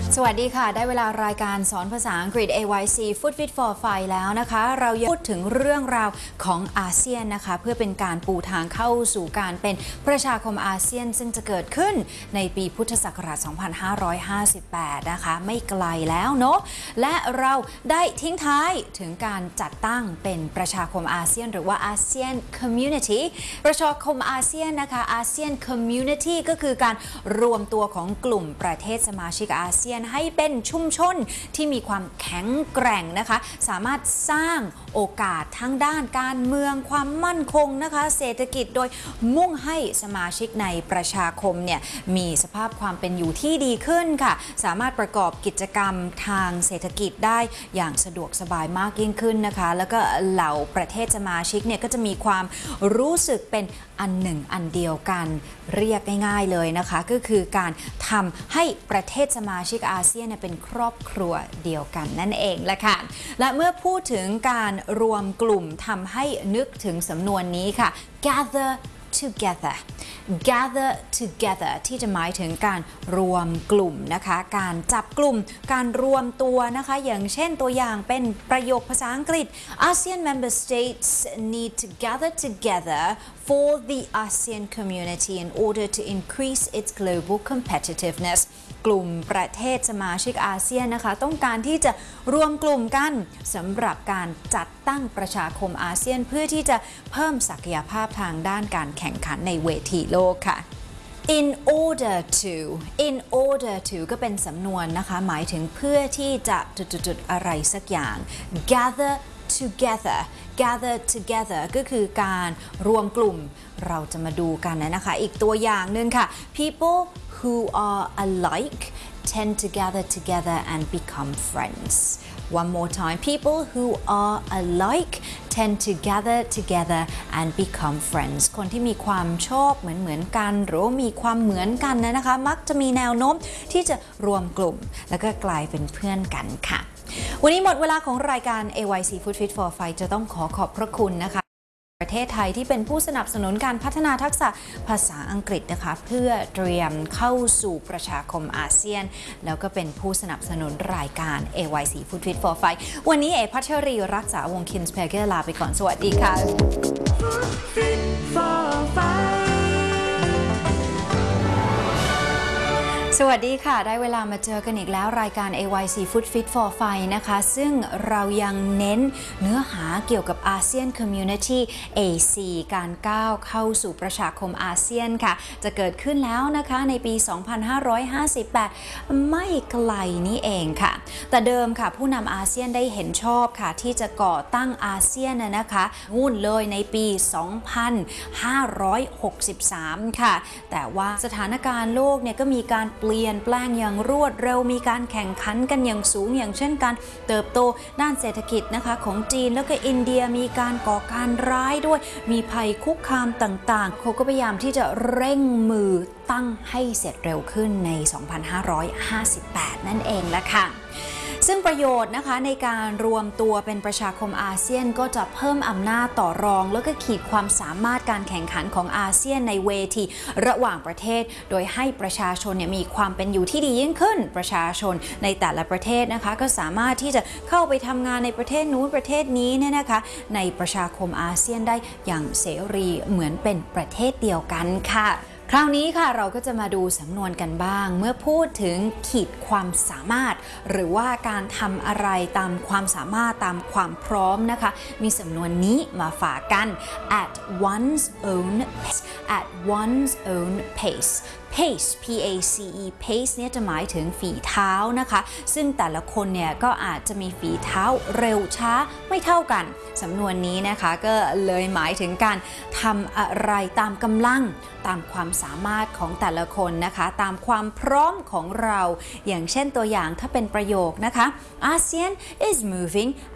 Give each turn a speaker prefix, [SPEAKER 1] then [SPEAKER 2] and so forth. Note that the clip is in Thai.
[SPEAKER 1] สวัสดีค่ะได้เวลารายการสอนภาษาอังกฤษ AYC Food Fit for Five แล้วนะคะเราพูดถึงเรื่องราวของอาเซียนนะคะเพื่อเป็นการปูทางเข้าสู่การเป็นประชาคมอาเซียนซึ่งจะเกิดขึ้นในปีพุทธศักราช 2558 นะคะไม่ไกลแล้วเนาะและเราได้ทิ้งท้ายถึงการจัดตั้งเป็นประชาคมอาเซียนหรือว่าอาเซียน Community ประชาคมอาเซียนนะคะอาเซียน Community ก็คือการรวมตัวของกลุ่มประเทศสมาชิกอาเซียนให้เป็นชุมชนที่มีความแข็งแกร่งนะคะสามารถสร้างโอกาสทั้งด้านการเมืองความมั่นคงนะคะเศรษฐกิจโดยมุ่งให้สมาชิกในประชาคมเนี่ยมีสภาพความเป็นอยู่ที่ดีขึ้นค่ะสามารถประกอบกิจกรรมทางเศรษฐกิจได้อย่างสะดวกสบายมากยิ่งขึ้นนะคะแล้วก็เหล่าประเทศสมาชิกเนี่ยก็จะมีความรู้สึกเป็นอันหนึ่งอันเดียวกันเรียกง่ายๆเลยนะคะก็คือการทำให้ประเทศสมาชิกอาเซียนเป็นครอบครัวเดียวกันนั่นเองแหละค่ะและเมื่อพูดถึงการรวมกลุ่มทำให้นึกถึงสำนวนนี้ค่ะ gather togetherที่จะหมายถึงการรวมกลุ่มนะคะการจับกลุ่มการรวมตัวนะคะอย่างเช่นตัวอย่างเป็นประโยคภาษาอังกฤษ ASEAN member states need to gather together for the ASEAN community in order to increase its global competitiveness กลุ่มประเทศสมาชิกอาเซียนนะคะต้องการที่จะรวมกลุ่มกันสำหรับการจัดตั้งประชาคมอาเซียนเพื่อที่จะเพิ่มศักยภาพทางด้านการแข่งขันในเวทีโลกค่ะ in order to ก็เป็นสำนวนนะคะหมายถึงเพื่อที่จะจุดๆอะไรสักอย่าง gather together ก็คือการรวมกลุ่มเราจะมาดูกันนะคะอีกตัวอย่างหนึ่งค่ะ people who are alike tend to gather together and become friends one more time people who are alike tend to gather together and become friends คนที่มีความชอบเหมือนกันหรือมีความเหมือนกันนะคะมักจะมีแนวโน้มที่จะรวมกลุ่มแล้วก็กลายเป็นเพื่อนกันค่ะวันนี้หมดเวลาของรายการ AYC Food Fit for Five จะต้องขอบพระคุณนะคะประเทศไทยที่เป็นผู้สนับสนุนการพัฒนาทักษะภาษาอังกฤษนะคะเพื่อเตรียมเข้าสู่ประชาคมอาเซียนแล้วก็เป็นผู้สนับสนุนรายการ AYC Food Fit for Five วันนี้พัชรีรักษาวงศ์คินส์เพเกอร์ลาไปก่อนสวัสดีค่ะสวัสดีค่ะได้เวลามาเจอกันอีกแล้วรายการ AYC Food Fit for Five นะคะซึ่งเรายังเน้นเนื้อหาเกี่ยวกับอาเซียน Community AC การก้าวเข้าสู่ประชาคมอาเซียนค่ะจะเกิดขึ้นแล้วนะคะในปี 2558 ไม่ไกลนี้เองค่ะแต่เดิมค่ะผู้นำอาเซียนได้เห็นชอบค่ะที่จะก่อตั้งอาเซียนนะคะนู่นเลยในปี 2563 ค่ะแต่ว่าสถานการณ์โลกเนี่ยก็มีการเปลี่ยนแปลงอย่างรวดเร็วมีการแข่งขันกันอย่างสูงอย่างเช่นการเติบโตด้านเศรษฐกิจนะคะของจีนแล้วก็อินเดียมีการก่อการร้ายด้วยมีภัยคุกคามต่างๆเขาก็พยายามที่จะเร่งมือตั้งให้เสร็จเร็วขึ้นใน 2558 นั่นเองละค่ะซึ่งประโยชน์นะคะในการรวมตัวเป็นประชาคมอาเซียนก็จะเพิ่มอำนาจต่อรองแล้วก็ขีดความสามารถการแข่งขันของอาเซียนในเวทีระหว่างประเทศโดยให้ประชาชนมีความเป็นอยู่ที่ดียิ่งขึ้นประชาชนในแต่ละประเทศนะคะก็สามารถที่จะเข้าไปทำงานในประเทศนู้นประเทศนี้เนี่ยนะคะในประชาคมอาเซียนได้อย่างเสรีเหมือนเป็นประเทศเดียวกันค่ะคราวนี้ค่ะเราก็จะมาดูสำนวนกันบ้างเมื่อพูดถึงขีดความสามารถหรือว่าการทำอะไรตามความสามารถตามความพร้อมนะคะมีสำนวนนี้มาฝากกัน at one's own pace pace เนี่ยจะหมายถึงฝีเท้านะคะซึ่งแต่ละคนเนี่ยก็อาจจะมีฝีเท้าเร็วช้าไม่เท่ากันสำนวนนี้นะคะก็เลยหมายถึงการทำอะไรตามกำลังตามความสามารถของแต่ละคนนะคะตามความพร้อมของเราอย่างเช่นตัวอย่างถ้าเป็นประโยคนะคะ ASEAN is moving